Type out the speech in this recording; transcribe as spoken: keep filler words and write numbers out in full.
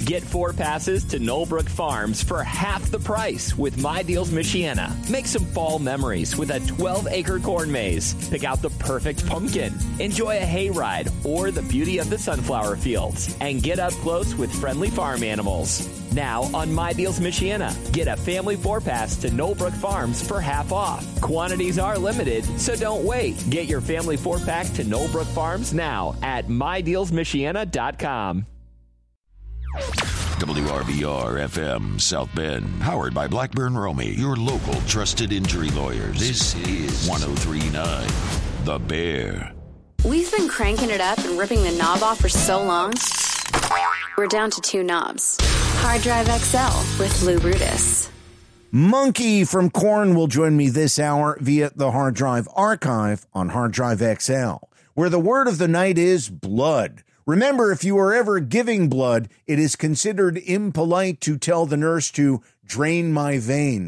Get four passes to Knollbrook Farms for half the price with My Deals Michiana. Make some fall memories with a twelve-acre corn maze. Pick out the perfect pumpkin. Enjoy a hayride or the beauty of the sunflower fields. And get up close with friendly farm animals. Now on My Deals Michiana, get a family four-pass to Knollbrook Farms for half off. Quantities are limited, so don't wait. Get your family four-pack to Knollbrook Farms now at my deals michiana dot com. W R B R F M South Bend, powered by Blackburn Romy, your local trusted injury lawyers. This is one oh three point nine The Bear. We've been cranking it up and ripping the knob off for so long, we're down to two knobs. Hard Drive X L with Lou Brutus. Monkey from Korn will join me this hour via the Hard Drive Archive on Hard Drive X L, where the word of the night is blood. Remember, if you are ever giving blood, it is considered impolite to tell the nurse to drain my vein.